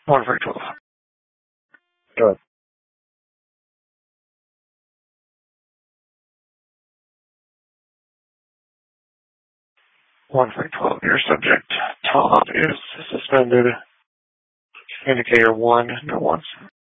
1 for 12. Good. 1 for 12. Your subject, Todd, is suspended. Indicator 1, no one's